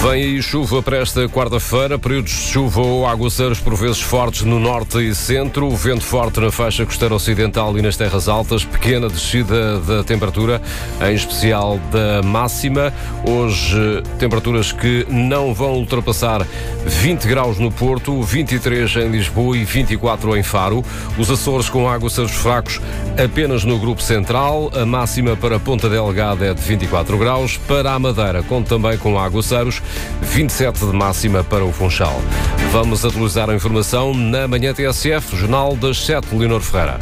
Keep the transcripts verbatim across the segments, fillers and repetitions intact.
Vem aí chuva para esta quarta-feira, períodos de chuva ou aguaceiros por vezes fortes no norte e centro, vento forte na faixa costeira ocidental e nas terras altas, pequena descida da temperatura, em especial da máxima. Hoje, temperaturas que não vão ultrapassar vinte graus no Porto, vinte e três em Lisboa e vinte e quatro em Faro. Os Açores com aguaceiros fracos apenas no grupo central, a máxima para Ponta Delgada é de vinte e quatro graus, para a Madeira, conta também com aguaceiros, vinte e sete de máxima para o Funchal. Vamos atualizar a informação na Manhã T S F, Jornal das sete, Leonor Ferreira.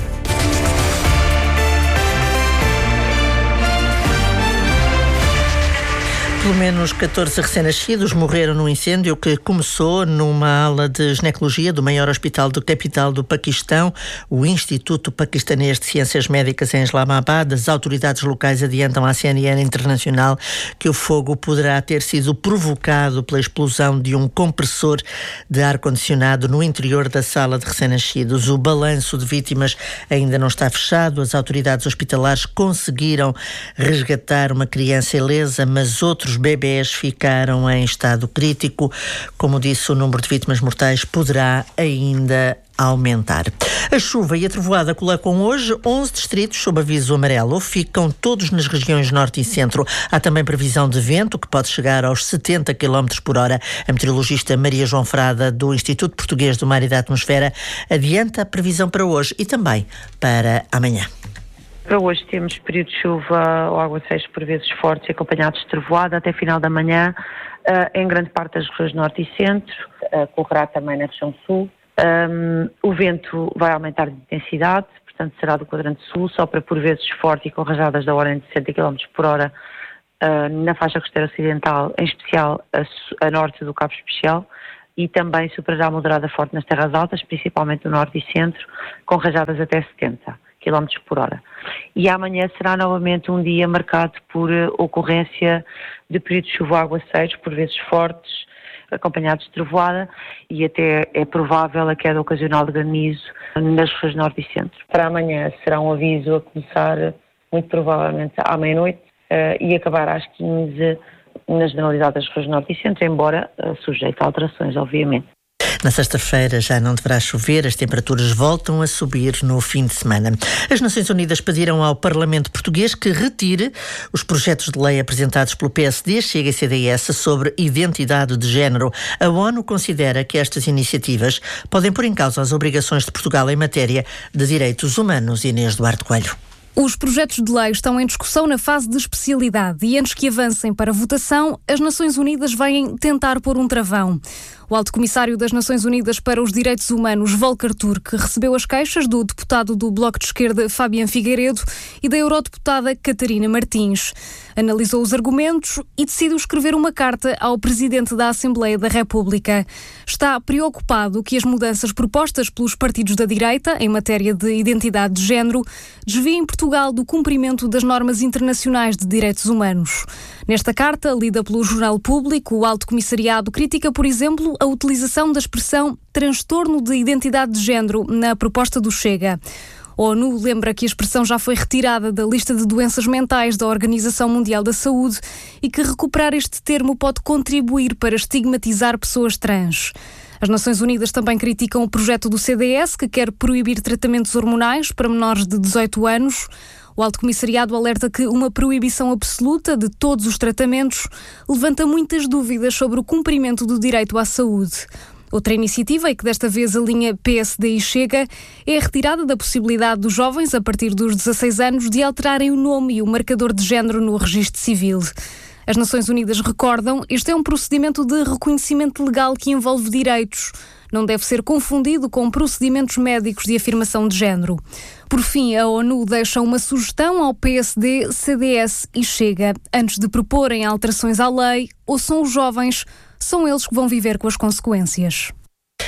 Pelo menos catorze recém-nascidos morreram no incêndio que começou numa ala de ginecologia do maior hospital da capital do Paquistão, o Instituto Paquistanês de Ciências Médicas em Islamabad. As autoridades locais adiantam à C N N Internacional que o fogo poderá ter sido provocado pela explosão de um compressor de ar-condicionado no interior da sala de recém-nascidos. O balanço de vítimas ainda não está fechado. As autoridades hospitalares conseguiram resgatar uma criança ilesa, mas outros Os bebés ficaram em estado crítico. Como disse, o número de vítimas mortais poderá ainda aumentar. A chuva e a trovoada colocam hoje onze distritos sob aviso amarelo. Ficam todos nas regiões norte e centro. Há também previsão de vento que pode chegar aos setenta quilómetros por hora. A meteorologista Maria João Frada, do Instituto Português do Mar e da Atmosfera, adianta a previsão para hoje e também para amanhã. Para hoje temos período de chuva ou aguaceiros por vezes fortes, acompanhados de trovoada até final da manhã, uh, em grande parte das regiões norte e centro, uh, correrá também na região sul. Um, o vento vai aumentar de intensidade, portanto será do quadrante sul, sopra por vezes forte e com rajadas da ordem de sessenta quilómetros por hora uh, na faixa costeira ocidental, em especial a, a norte do Cabo Especial, e também superará moderada forte nas terras altas, principalmente no norte e centro, com rajadas até setenta quilómetros por hora. E amanhã será novamente um dia marcado por uh, ocorrência de períodos de chuva ou aguaceiros, por vezes fortes, acompanhados de trovoada, e até é provável a queda ocasional de granizo nas regiões norte e centro. Para amanhã será um aviso a começar muito provavelmente à meia-noite uh, e acabar às quinze na generalidade das regiões norte e centro, embora uh, sujeito a alterações, obviamente. Na sexta-feira já não deverá chover, as temperaturas voltam a subir no fim de semana. As Nações Unidas pediram ao Parlamento Português que retire os projetos de lei apresentados pelo P S D, Chega e C D S sobre identidade de género. A ONU considera que estas iniciativas podem pôr em causa as obrigações de Portugal em matéria de direitos humanos. Inês Duarte Coelho. Os projetos de lei estão em discussão na fase de especialidade e antes que avancem para votação, as Nações Unidas vêm tentar pôr um travão. O Alto Comissário das Nações Unidas para os Direitos Humanos, Volker Turk, recebeu as queixas do deputado do Bloco de Esquerda, Fabián Figueiredo, e da eurodeputada Catarina Martins. Analisou os argumentos e decidiu escrever uma carta ao Presidente da Assembleia da República. Está preocupado que as mudanças propostas pelos partidos da direita em matéria de identidade de género desviem Portugal do cumprimento das normas internacionais de direitos humanos. Nesta carta, lida pelo Jornal Público, o Alto Comissariado critica, por exemplo, a utilização da expressão transtorno de identidade de género na proposta do Chega. A ONU lembra que a expressão já foi retirada da lista de doenças mentais da Organização Mundial da Saúde e que recuperar este termo pode contribuir para estigmatizar pessoas trans. As Nações Unidas também criticam o projeto do C D S, que quer proibir tratamentos hormonais para menores de dezoito anos. O Alto Comissariado alerta que uma proibição absoluta de todos os tratamentos levanta muitas dúvidas sobre o cumprimento do direito à saúde. Outra iniciativa, e que desta vez alinha P S D e Chega, é a retirada da possibilidade dos jovens, a partir dos dezasseis anos, de alterarem o nome e o marcador de género no registro civil. As Nações Unidas recordam, este é um procedimento de reconhecimento legal que envolve direitos. Não deve ser confundido com procedimentos médicos de afirmação de género. Por fim, a ONU deixa uma sugestão ao P S D, C D S e Chega. Antes de proporem alterações à lei, ouçam os jovens, são eles que vão viver com as consequências.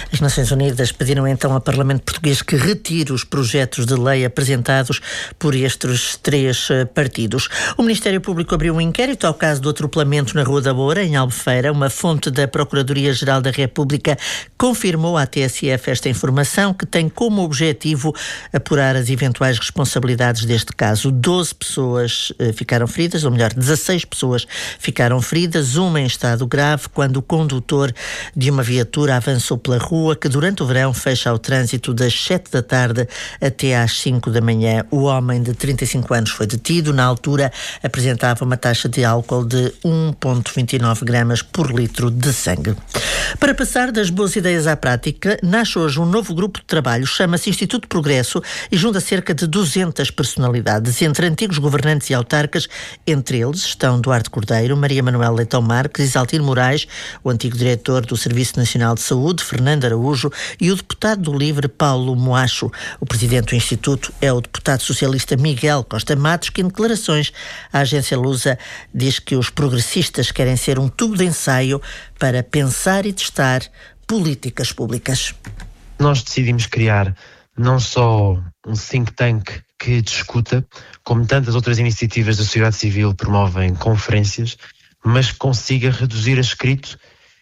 As Nações Unidas pediram então ao Parlamento português que retire os projetos de lei apresentados por estes três partidos. O Ministério Público abriu um inquérito ao caso do atropelamento na Rua da Moura, em Albufeira. Uma fonte da Procuradoria-Geral da República confirmou à T S F esta informação, que tem como objetivo apurar as eventuais responsabilidades deste caso. doze pessoas eh, ficaram feridas, ou melhor, dezasseis pessoas ficaram feridas, uma em estado grave, quando o condutor de uma viatura avançou pela rua, que durante o verão fecha ao trânsito das sete da tarde até às cinco da manhã. O homem de trinta e cinco anos foi detido. Na altura apresentava uma taxa de álcool de um vírgula vinte e nove gramas por litro de sangue. Para passar das boas ideias à prática, nasce hoje um novo grupo de trabalho, chama-se Instituto Progresso e junta cerca de duzentas personalidades, entre antigos governantes e autarcas. Entre eles estão Duarte Cordeiro, Maria Manuel Leitão Marques, Isaltino Moraes, o antigo diretor do Serviço Nacional de Saúde, Fernando Araújo, e o deputado do Livre, Paulo Moacho. O presidente do Instituto é o deputado socialista Miguel Costa Matos, que em declarações à agência Lusa diz que os progressistas querem ser um tubo de ensaio para pensar e testar políticas públicas. Nós decidimos criar não só um think tank que discuta, como tantas outras iniciativas da sociedade civil promovem conferências, mas que consiga reduzir a escrito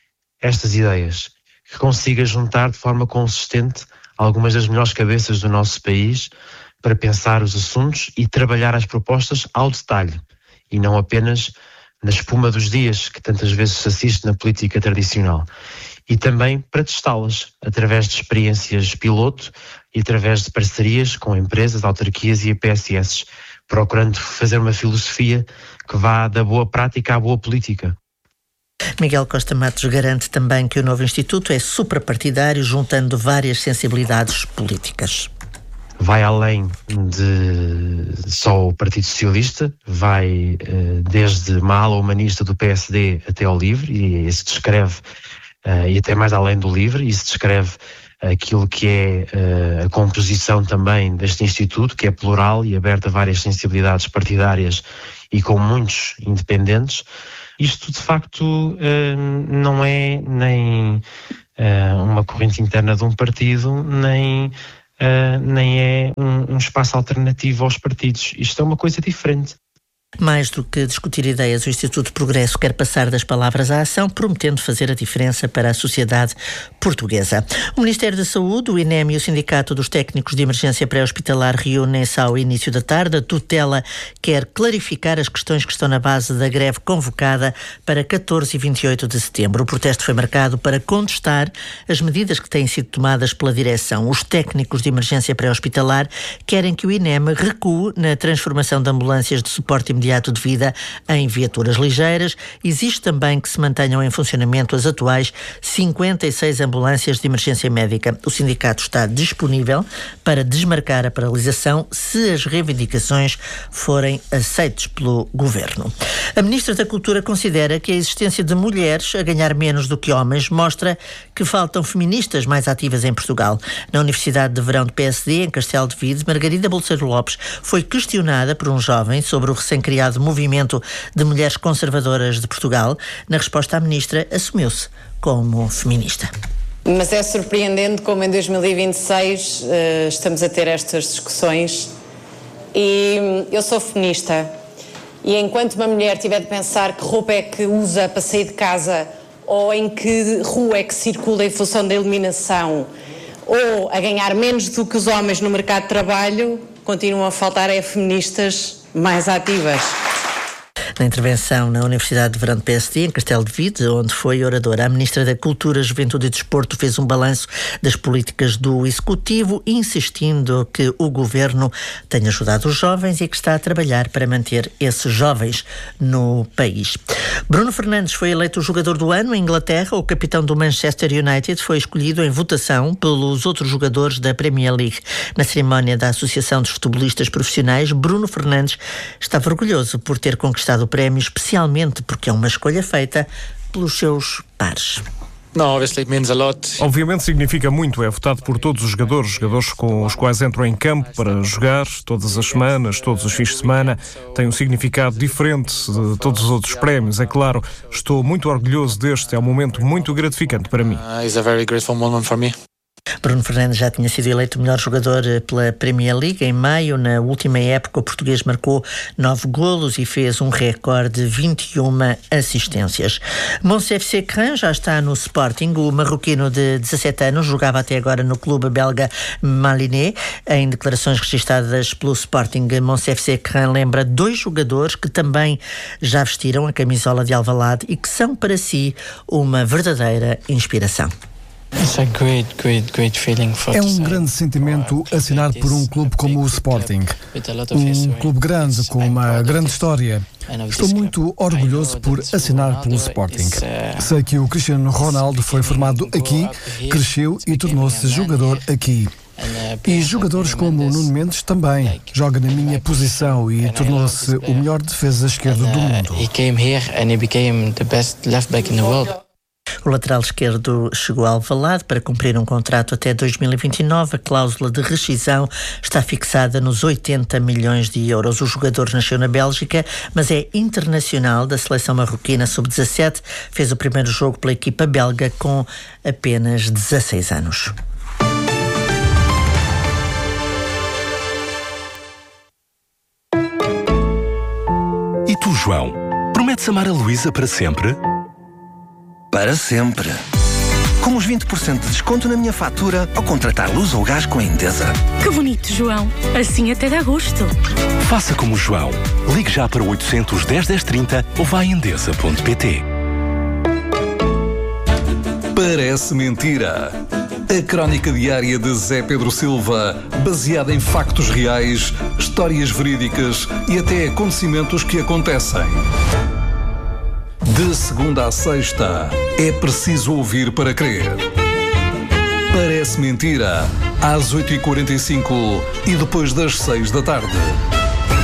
estas ideias, que consiga juntar de forma consistente algumas das melhores cabeças do nosso país para pensar os assuntos e trabalhar as propostas ao detalhe, e não apenas na espuma dos dias que tantas vezes se assiste na política tradicional. E também para testá-las através de experiências piloto e através de parcerias com empresas, autarquias e A P S S, procurando fazer uma filosofia que vá da boa prática à boa política. Miguel Costa Matos garante também que o novo Instituto é suprapartidário, juntando várias sensibilidades políticas. Vai além de só o Partido Socialista, vai desde uma ala humanista do P S D até ao Livre, e isso descreve, e até mais além do Livre, isso descreve aquilo que é a composição também deste Instituto, que é plural e aberto a várias sensibilidades partidárias e com muitos independentes. Isto, de facto, não é nem uma corrente interna de um partido, nem... Uh, nem é um, um espaço alternativo aos partidos. Isto é uma coisa diferente. Mais do que discutir ideias, o Instituto Progresso quer passar das palavras à ação, prometendo fazer a diferença para a sociedade portuguesa. O Ministério da Saúde, o INEM e o Sindicato dos Técnicos de Emergência Pré-Hospitalar reúnem-se ao início da tarde. A tutela quer clarificar as questões que estão na base da greve convocada para catorze e vinte e oito de setembro. O protesto foi marcado para contestar as medidas que têm sido tomadas pela direção. Os técnicos de emergência pré-hospitalar querem que o INEM recue na transformação de ambulâncias de suporte imediato de vida em viaturas ligeiras. Existe também que se mantenham em funcionamento as atuais cinquenta e seis ambulâncias de emergência médica. O sindicato está disponível para desmarcar a paralisação se as reivindicações forem aceitas pelo governo. A Ministra da Cultura considera que a existência de mulheres a ganhar menos do que homens mostra que faltam feministas mais ativas em Portugal. Na Universidade de Verão do P S D, em Castelo de Vide, Margarida Bolseiro Lopes foi questionada por um jovem sobre o recém-criado Movimento de Mulheres Conservadoras de Portugal. Na resposta, a ministra assumiu-se como feminista. Mas é surpreendente como em dois mil e vinte e seis uh, estamos a ter estas discussões. E eu sou feminista. E enquanto uma mulher tiver de pensar que roupa é que usa para sair de casa, ou em que rua é que circula em função da iluminação, ou a ganhar menos do que os homens no mercado de trabalho, continuam a faltar é feministas mais ativas. Na intervenção na Universidade de Verão do P S D, em Castelo de Vide, onde foi oradora, a Ministra da Cultura, Juventude e Desporto fez um balanço das políticas do Executivo, insistindo que o Governo tem ajudado os jovens e que está a trabalhar para manter esses jovens no país. Bruno Fernandes foi eleito o jogador do ano em Inglaterra. O capitão do Manchester United foi escolhido em votação pelos outros jogadores da Premier League. Na cerimónia da Associação dos Futebolistas Profissionais, Bruno Fernandes estava orgulhoso por ter conquistado o prémio, especialmente porque é uma escolha feita pelos seus pares. Obviamente significa muito, é votado por todos os jogadores, jogadores com os quais entram em campo para jogar todas as semanas, todos os fins de semana, tem um significado diferente de todos os outros prémios, é claro. Estou muito orgulhoso deste, é um momento muito gratificante para mim. Bruno Fernandes já tinha sido eleito o melhor jogador pela Premier League em maio. Na última época, o português marcou nove golos e fez um recorde de vinte e uma assistências. Monsef Sekran já está no Sporting. O marroquino de dezassete anos jogava até agora no clube belga Maliné. Em declarações registradas pelo Sporting, Monsef Sekran lembra dois jogadores que também já vestiram a camisola de Alvalade e que são para si uma verdadeira inspiração. É um grande sentimento assinar por um clube como o Sporting. Um clube grande, com uma grande história. Estou muito orgulhoso por assinar pelo Sporting. Sei que o Cristiano Ronaldo foi formado aqui, cresceu e tornou-se jogador aqui. E jogadores como o Nuno Mendes também. Joga na minha posição e tornou-se o melhor defesa esquerdo do mundo. O lateral esquerdo chegou a Alvalade para cumprir um contrato até dois mil e vinte e nove. A cláusula de rescisão está fixada nos oitenta milhões de euros. O jogador nasceu na Bélgica, mas é internacional da seleção marroquina sub dezassete. Fez o primeiro jogo pela equipa belga com apenas dezasseis anos. E tu, João? Prometes amar a Luísa para sempre? Para sempre. Com os vinte por cento de desconto na minha fatura ao contratar luz ou gás com a Endesa. Que bonito, João. Assim até dá gosto. Faça como o João. Ligue já para oitocentos, dez, dez, trinta ou vá a endesa ponto pt. Parece mentira. A crónica diária de Zé Pedro Silva, baseada em factos reais, histórias verídicas e até acontecimentos que acontecem. De segunda a sexta, é preciso ouvir para crer. Parece mentira, às oito e quarenta e cinco e depois das seis da tarde.